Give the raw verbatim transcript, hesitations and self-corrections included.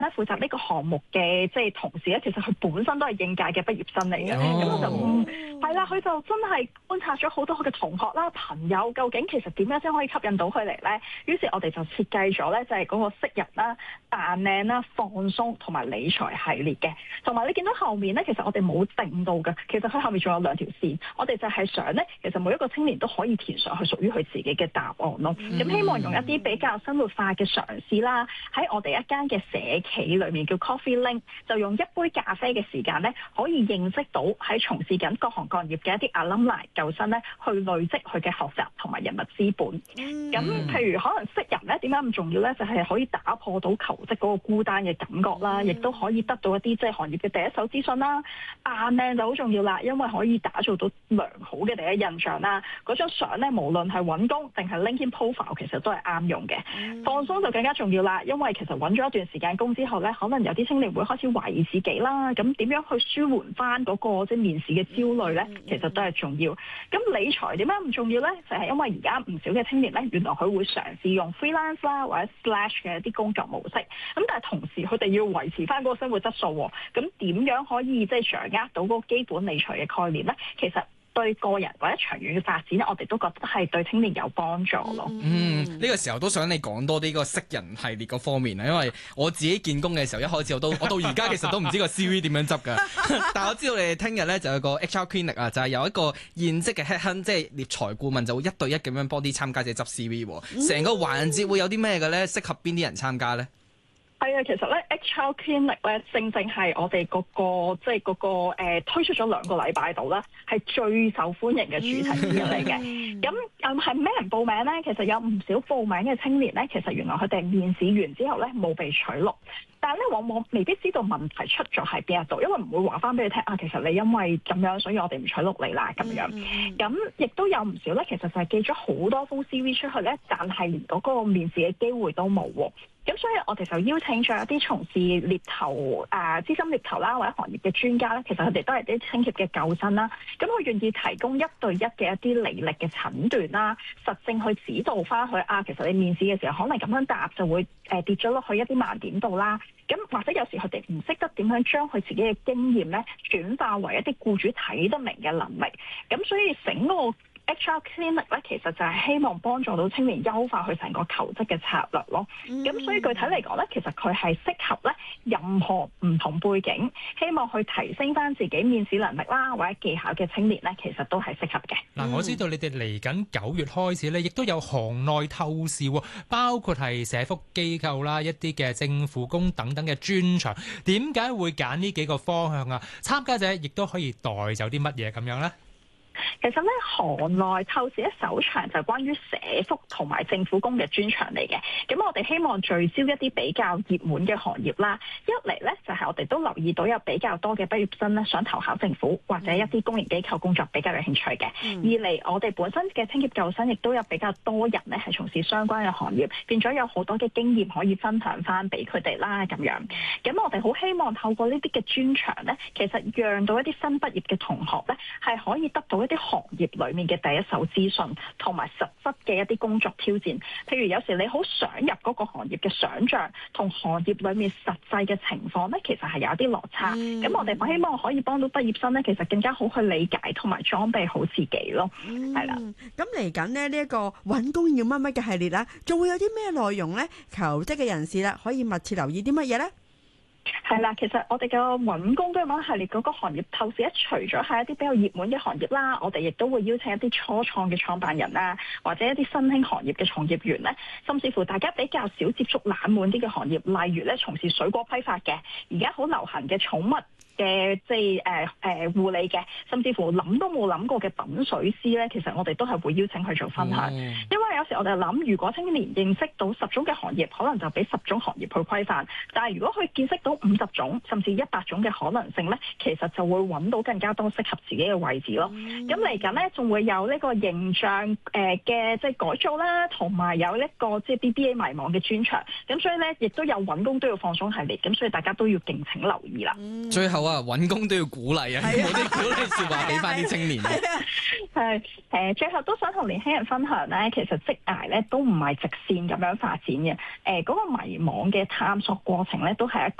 咧負責呢個項目嘅即係同事咧，其實佢本身都係應屆嘅畢業生嚟嘅，咁、 哦、 我就嗯係啦，佢就真係觀察咗好多佢嘅同學啦、朋友，究竟其實點樣先可以吸引到佢嚟咧？於是我哋就設計咗咧，就係嗰個識人啦、扮靚啦、放鬆同埋理財系列嘅。同埋你見到後面咧，其實我哋冇定到嘅，其實佢後面仲有兩條線，我哋就係想咧，其實每一個青年都可以填上去屬於佢自己嘅答案咯。咁、嗯、希望用一啲比較生活化嘅嘗試啦，喺我哋一間嘅社企裏面叫 Coffee Link， 就用一杯咖啡嘅時間咧，可以認識到喺從事緊各行各業嘅一啲 alumni 舊生咧，去累積佢嘅學習同埋人脈資本。咁、嗯、譬如可能識人咧，點解咁重要咧？就係、是、可以打破到求職嗰個孤單嘅感覺啦，亦、嗯、都可以得到一啲即係行業嘅第一手資訊啦。扮靚就好重要啦，因為可以打造到良好嘅第一印象啦。嗰張相咧，無論係揾工定係 LinkedIn profile， 其實都係啱用嘅。嗯、放鬆就更加重要啦，因為其實揾咗一段時間工之後咧，可能有啲青年會開始懷疑自己啦。咁點樣去舒緩翻嗰個即係面試嘅焦慮咧？其實都係重要。咁理財點解咁重要咧？就係、是、因為而家唔少嘅青年咧，原來佢會嘗試用 freelance 啦或者 slash 嘅一啲工作模式。咁但係同時佢哋要維持翻嗰個生活質素。咁點樣可以即係掌握到嗰個基本理財嘅概念咧？其實對個人或者長遠嘅發展咧，我哋都覺得係對青年有幫助咯。 嗯，呢、這個時候都想你講多啲呢個識人系列嗰方面啊，因為我自己見工嘅時候，一開始我都我到而家其實都唔知個 C V 點樣執㗎。但係我知道你哋聽日咧就有個 H R Clinic 啊，就係有一個現職嘅 head hunt， 即係獵才顧問，就會一對一咁樣幫啲參加者執 C V。成個環節會有啲咩嘅咧？適合邊啲人參加咧？ 係啊，其實咧 H R Clinic 咧，正正係我哋嗰、嗰個即係嗰個、呃、推出咗兩個禮拜度啦，係最受歡迎嘅主題之一嚟嘅。咁誒係咩人報名咧？其實有唔少報名嘅青年咧，其實原來佢哋面試完之後咧冇被取錄，但係咧往往未必知道問題出咗喺邊一度，因為唔會話翻俾你聽啊。其實你因為咁樣，所以我哋唔取錄你啦咁樣。咁亦都有唔少咧，其實就係寄咗好多封 C V 出去咧，但係連嗰個面試嘅機會都冇喎。咁所以我哋就邀請咗一啲從事獵頭啊、資深獵頭啦或者行業嘅專家咧，其實佢哋都係啲青協嘅舊生啦。咁佢願意提供一對一嘅一啲履歷嘅診斷啦，實證去指導翻佢啊。其實你面試嘅時候可能咁樣答就會誒、呃、跌咗落去一啲盲點度啦。咁或者有時佢哋唔識得點樣將佢自己嘅經驗咧轉化為一啲僱主睇得明嘅能力。咁所以整個H R Clinic 咧，其實就係希望幫助到青年優化佢成個求職嘅策略咯。咁、嗯、所以具體嚟講咧，其實佢係適合咧任何唔同背景，希望去提升翻自己面試能力啦或者技巧嘅青年咧，其實都係適合嘅。 嗱、嗯，我知道你哋嚟緊九月開始咧，亦都有行內透視，包括係社福機構啦、一啲嘅政府工等等嘅專長。點解會揀呢幾個方向啊？參加者亦都可以帶走啲乜嘢咁樣咧？ 其實咧，行內透視一首場就係關於社福同埋政府工嘅專長嚟嘅。咁我哋希望聚焦一啲比較熱門嘅行業啦。一嚟咧就係、是、我哋都留意到有比較多嘅畢業生咧想投考政府或者一啲公營機構工作比較有興趣嘅。嗯、二嚟我哋本身嘅青協舊生亦都有比較多人咧係從事相關嘅行業，變咗有好多嘅經驗可以分享翻俾佢哋啦咁樣。咁我哋好希望透過呢啲嘅專長咧，其實讓到一啲新畢業嘅同學咧係可以得到一啲行業裡面嘅第一手資訊同埋實質嘅一啲工作挑戰，譬如有時你好想入嗰個行業嘅想像同行業裡面實際嘅情況咧，其實係有一啲落差。咁、嗯、我哋希望可以幫到畢業生咧，其實更加好去理解同埋裝備好自己咯。係啦、 嗯，咁嚟緊咧呢一個揾工要乜乜嘅系列啦，仲會有啲咩內容咧？求職嘅人士啦，可以密切留意啲乜嘢咧？ 係啦，其實我哋嘅揾工都揾系列嗰個行業透視，一除咗係一啲比較熱門嘅行業啦，我哋亦都會邀請一啲初創嘅創辦人啦，或者一啲新興行業嘅從業員咧，甚至乎大家比較少接觸冷門啲嘅行業，例如咧從事水果批發嘅，而家好流行嘅寵物嘅即係誒誒護理嘅，甚至乎諗都冇諗過嘅品水師咧，其實我哋都係會邀請佢做分享。嗯、因為有時我哋諗，如果青年認識到十種嘅行業，可能就俾十種行業去規範；但係如果佢見識到五十種甚至一百種嘅可能性咧，其實就會揾到更加多適合自己嘅位置咯。咁嚟緊咧，仲會有呢個形象誒嘅即係改造啦，同埋有一個即係 B B A 迷惘嘅專場。咁所以咧，亦都有揾工都要放鬆系列。咁所以大家都要敬請留意啦。 嗯、最後啊，揾工都要鼓勵啊，冇啲鼓勵説話俾翻啲青年。 係誒，最後都想同年輕人分享咧，其實職涯咧都唔係直線咁樣發展嘅。誒、呃、嗰、那個迷惘嘅探索過程咧，都係一